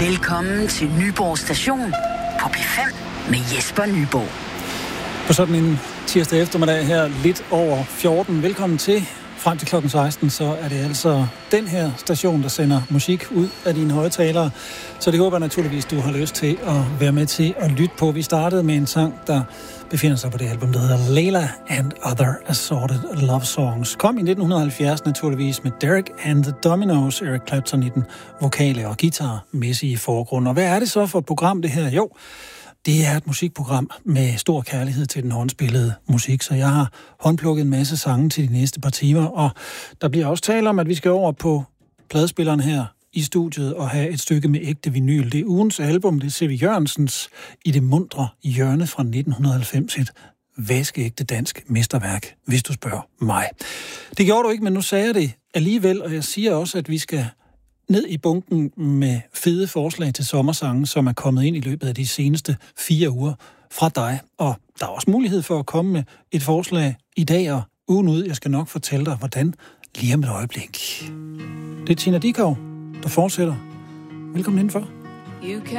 Velkommen til Nyborg Station på P5 med Jesper Nyborg. På sådan en tirsdag eftermiddag her, lidt over 14. Velkommen til. Frem til klokken 16, så er det altså den her station, der sender musik ud af dine højtalere. Så det håber jeg naturligvis, du har lyst til at være med til at lytte på. Vi startede med en sang, der befinder sig på det album, der hedder Layla and Other Assorted Love Songs. Kom i 1970 naturligvis med Derek and the Dominos, Eric Clapton i den vokale og guitarmæssige forgrund. Og hvad er det så for et program, det her? Jo, det er et musikprogram med stor kærlighed til den håndspillede musik, så jeg har håndplukket en masse sange til de næste par timer, og der bliver også tale om, at vi skal over på pladespilleren her i studiet og have et stykke med ægte vinyl. Det er ugens album, det er C.V. Jørgensens I det muntre hjørne fra 1990, et vaskeægte dansk mesterværk, hvis du spørger mig. Det gjorde du ikke, men nu sagde jeg det alligevel, og jeg siger også, at vi skal ned i bunken med fede forslag til sommersange, som er kommet ind i løbet af de seneste 4 uger fra dig. Og der er også mulighed for at komme med et forslag i dag og ugen ud. Jeg skal nok fortælle dig, hvordan lige om et øjeblik. Det er Tina Dickow, der fortsætter. Velkommen indenfor.